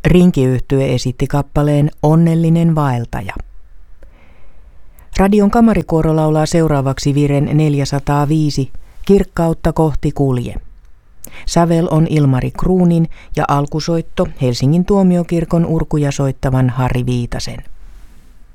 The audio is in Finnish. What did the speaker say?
Rinki-yhtye esitti kappaleen Onnellinen vaeltaja. Radion kamarikuoro laulaa seuraavaksi viren 405, Kirkkautta kohti kulje. Sävel on Ilmari Kruunin ja alkusoitto Helsingin tuomiokirkon urkuja soittavan Harri Viitasen.